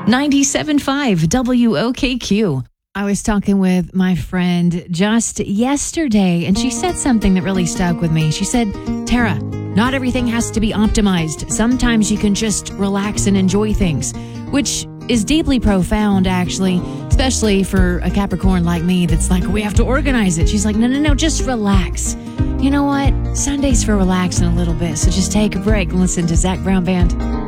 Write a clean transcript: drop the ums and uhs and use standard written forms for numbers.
97.5 WOKQ. I was talking with my friend just yesterday, and she said something that really stuck with me. She said, Tara, not everything has to be optimized. Sometimes you can just relax and enjoy things, which is deeply profound, actually, especially for a Capricorn like me that's like, we have to organize it. She's like, no, just relax. You know what? Sunday's for relaxing a little bit, so just take a break and listen to Zac Brown Band.